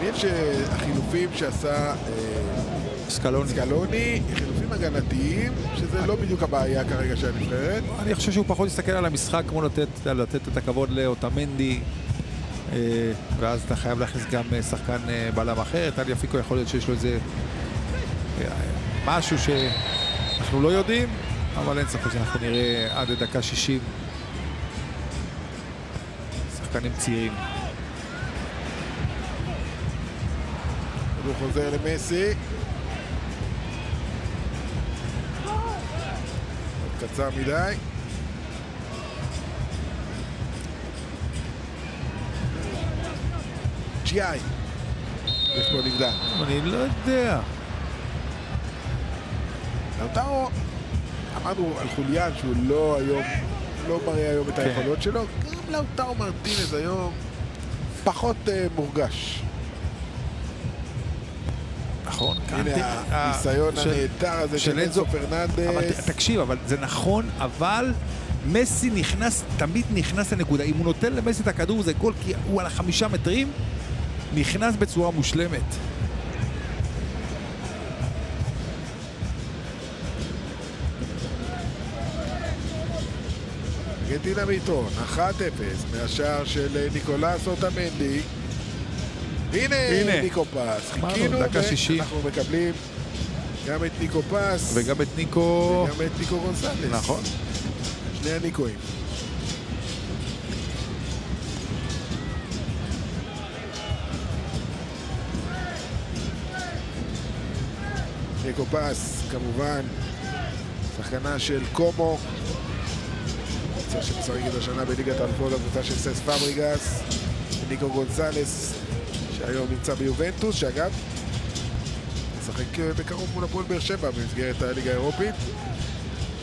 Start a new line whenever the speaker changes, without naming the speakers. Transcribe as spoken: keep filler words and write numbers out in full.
מעניין שהחילופים שעשה
סקלוני.
סקלוני, חילופים הגנתיים, שזה לא בדיוק הבעיה כרגע של הנבחרת.
אני חושב שהוא פחות יסתכל על המשחק כמו לתת, לתת את הכבוד לאוטמנדי, ואז אתה חייב להכניס גם שחקן בלם אחר. טלי אפיקו יכול להיות שיש לו איזה משהו שאנחנו לא יודעים, אבל אין ספק שאנחנו נראה עד דקה שישים שחקנים צעירים.
הוא חוזר למסי. עוד קצר מדי. ג'י-איי. יש פה נבדל.
אני לא יודע.
לאוטרו, אמרנו על חוליאן שהוא לא היום, לא מראה היום את היכולות שלו. גם לאוטרו מרטינז היום פחות מורגש.
נכון,
הנה הניסיון הנהדר הזה של אנזו פרננדס.
תקשיב, אבל זה נכון, אבל מסי נכנס, תמיד נכנס לנקודה. אם הוא נותן למסי את הכדור זה גול, כי הוא על החמישה מטרים נכנס בצורה מושלמת.
ארגנטינה ביתרון, אחת אפס מהשער של ניקולס אוטמנדי. הנה, הנה. ניקו פס, חיכינו ואנחנו מקבלים גם את ניקו פס
וגם את ניקו
וגם את ניקו גונסלס.
נכון.
שני הניקואים. ניקו פס, כמובן, שחקנה של קומו. קבוצה שמשחקת השנה בליגת האלופות, הקבוצה של סס פאבריגס. ניקו גונסלס, שהיום נמצא ביובנטוס, שאגב, משחק בקרוב מול הפועל באר שבע במסגרת הליגה האירופית.